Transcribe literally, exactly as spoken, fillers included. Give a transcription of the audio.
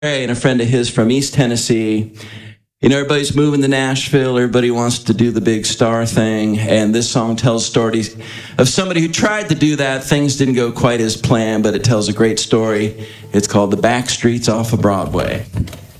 And a friend of his from East Tennessee. You know, everybody's moving to Nashville. Everybody wants to do the big star thing. And this song tells stories of somebody who tried to do that. Things didn't go quite as planned, but it tells a great story. It's called The Back Streets Off of Broadway.